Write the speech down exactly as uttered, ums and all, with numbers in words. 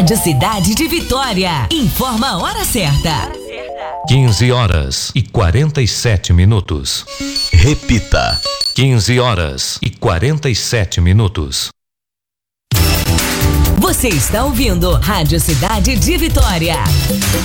Rádio Cidade de Vitória. Informa a hora certa. quinze horas e quarenta e sete minutos. Repita. quinze horas e quarenta e sete minutos. Você está ouvindo Rádio Cidade de Vitória.